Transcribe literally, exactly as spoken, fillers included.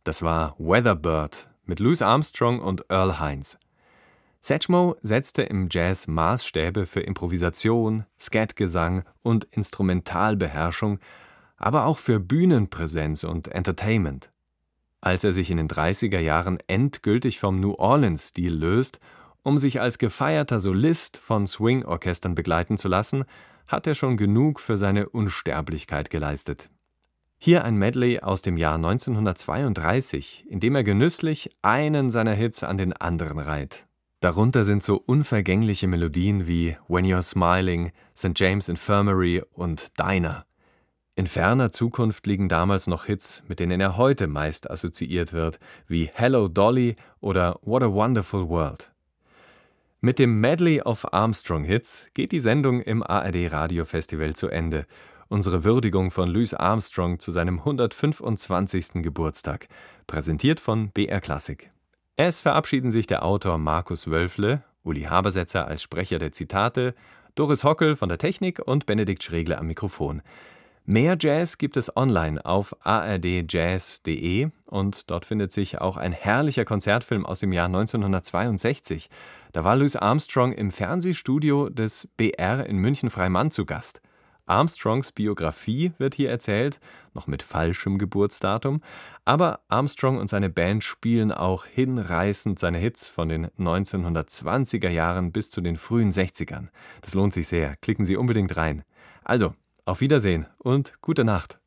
Das war Weatherbird mit Louis Armstrong und Earl Hines. Satchmo setzte im Jazz Maßstäbe für Improvisation, Scatgesang und Instrumentalbeherrschung, aber auch für Bühnenpräsenz und Entertainment. Als er sich in den dreißiger Jahren endgültig vom New Orleans-Stil löst, um sich als gefeierter Solist von Swing-Orchestern begleiten zu lassen, hat er schon genug für seine Unsterblichkeit geleistet. Hier ein Medley aus dem Jahr neunzehnhundertzweiunddreißig, in dem er genüsslich einen seiner Hits an den anderen reiht. Darunter sind so unvergängliche Melodien wie When You're Smiling, Sankt James Infirmary und Dinah. In ferner Zukunft liegen damals noch Hits, mit denen er heute meist assoziiert wird, wie Hello Dolly oder What a Wonderful World. Mit dem Medley of Armstrong-Hits geht die Sendung im A R D-Radiofestival zu Ende. Unsere Würdigung von Louis Armstrong zu seinem hundertfünfundzwanzigsten Geburtstag, präsentiert von B R Klassik. Es verabschieden sich der Autor Markus Wölfle, Uli Habersetzer als Sprecher der Zitate, Doris Hockel von der Technik und Benedikt Schregle am Mikrofon. Mehr Jazz gibt es online auf a r d jazz punkt d e und dort findet sich auch ein herrlicher Konzertfilm aus dem Jahr neunzehnhundertzweiundsechzig. Da war Louis Armstrong im Fernsehstudio des B R in München-Freimann zu Gast. Armstrongs Biografie wird hier erzählt, noch mit falschem Geburtsdatum, aber Armstrong und seine Band spielen auch hinreißend seine Hits von den neunzehnhundertzwanziger Jahren bis zu den frühen sechzigern. Das lohnt sich sehr, klicken Sie unbedingt rein. Also, auf Wiedersehen und gute Nacht.